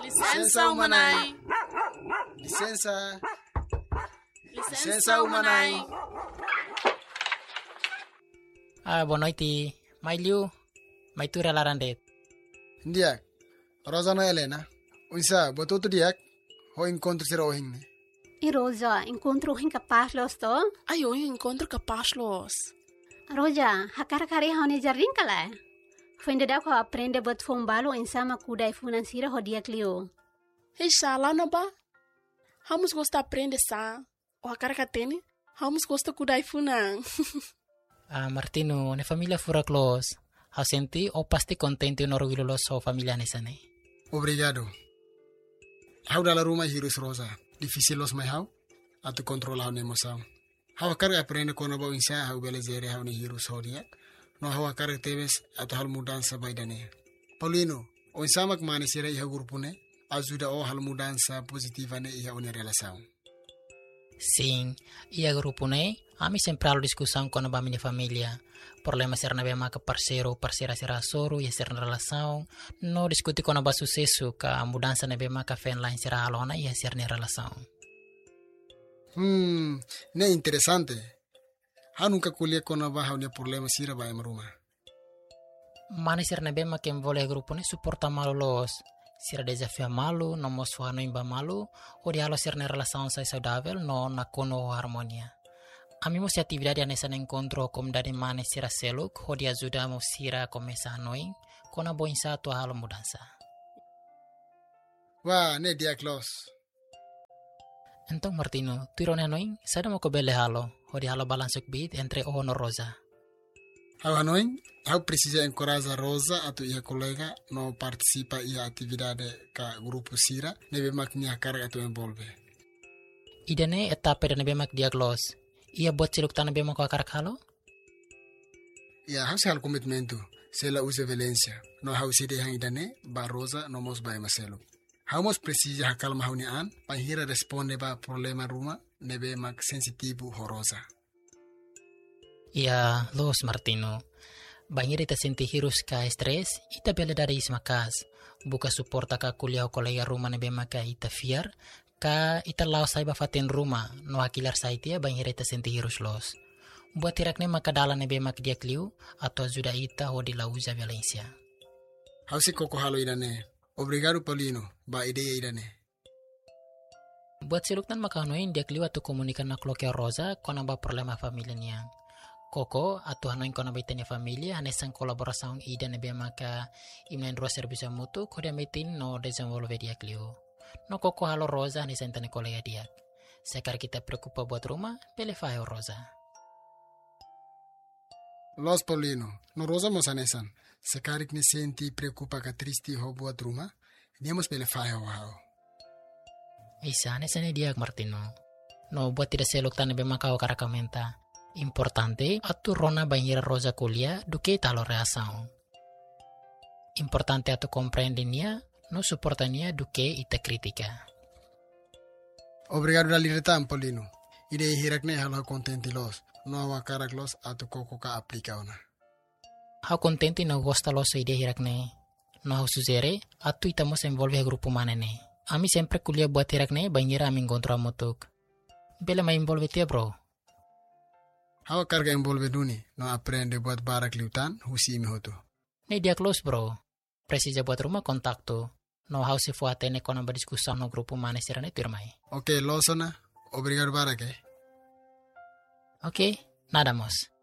Licença umanai. Licença umanai. Boa noite. Mai Liu, mai tu relarandet. Diak, Rosa no Helena. Unsa, botou tu diak? Ho encontro ser ohingne. E Rosa, encontro incapaz los to? Ai, eu encontro capaz los. Rosa, hakar-kari haune jarring kala. Fendeda ko aprende buat fombalo insama kudai financiera ho dia Clio. Hei, lá na ba? Vamos gostar aprender sa. O akar katene, vamos gostar kudai funang. Martino, ne família fura close. Hau senti o pasti contente no orgulho so família nesane. Obrigado. Hau dala rumah hirus Rosa. Difícil los mai hau? Atu controlar ne emoção. Hau akar aprende kono ba insa hau belezere hau ne hirus ho diak. No hau akar tebes atu hal mudança baidane. Paulino, o insama que mane sira iha grupo ne, ajuda o hal mudança positiva ne iha une relação. Sim, ia grupo ne, ami sempre halo discussão com a minha família. Problema ser na bema que parceiro, parceira será soro, ia ser na relação. No discutir com a sucesso que a mudança na bema que fen lá será alona ia ser na relação. Ne interessante. Ha nunca colher com a barra ne problema sira ba em rumah. Mane ser na bema que envolve grupo ne suporta malo los. Sira desafio malu, no mosuha no imba malu, o dialo ser na relação sai saudável, no na kono harmonia. Ami mo si atividade nessa encontro como dari mane sira seluk, ho dia ajuda mo sira começa a noin, kona boin sa tua halo mudança. Wah, ne dia close. Então Martino, tu irone noin, sada mo ko bele halo, ho di halo balansuk bit entre o no Rosa. Hau anoin, hau precisa encorajar Rosa atau ia colega no participa ia atividade ka grupo sira, nebe maknya carga atau envolve. Idane etapa dan nebe mak diaglos. Ia buat siluk tanah bema ko akar halo? Ya, hau hal komitmentu, sela use Valencia. No hau side hang idane, ba Rosa no mos ba maselu. Hau mos precisa hakal mahuni an, panghira responde ba problema rumah, nebe mak sensitivo ho Rosa. Ia, los Martino. Bangir ita senti hirus ka stres, ita bela dari ismakas. Buka suporta ka kuliah kolega rumah nebe maka ita fiar, ka ita lao saiba fatin rumah, no hakilar saitia bangir ita senti hirus los. Buat tirakne maka dala nebe mak dia kliu, atau ajuda ita ho di lauza Valencia. Hau si koko halo idane. Obrigado Paulino, ba ideia idane. Buat siluktan maka hanoin dia kliu atau komunikan na kloke Rosa kona ba problema familia niang. Koko atau hanoin kona baitanya familia hanesan kolaborasaun ida nebe maka imnen ro servisa mutu kodia metin no desenvolve dia kliu. No koko halo Rosa hanesan tane kolega dia. Sekar kita preocupa buat rumah, pele fayo Rosa. Los Paulino, no Rosa mos hanesan. Sekarik ne senti preocupa ka tristi ho buat rumah, niamos pele fayo hau. Isa hanesan dia Martino. No buat tidak selok tane be maka o karakamenta. Importante atu rona banhira Rosa kuliah duke talo reação. Importante atu comprendenia, no suportania duke ita kritika. Obrigado dali retam Paulino. Ide hirakne halo contenti los. No awa karak los atu koko ka aplika ona. Hau contenti no gosta los ide hirakne. No hau suzere atu ita mos envolve grupo manene. Ami sempre kuliah buat hirakne banhira ami encontro amutuk. Bela mai envolve tia bro. Hau carga envolve duni, no aprende buat barak liutan, husi imi hotu. Ne dia close bro. Precisa buat rumah kontaktu. No hau se fue atene con uma discussão no grupo mane serane turmai. Ok, losona. Obrigado barak Ok, nada mos.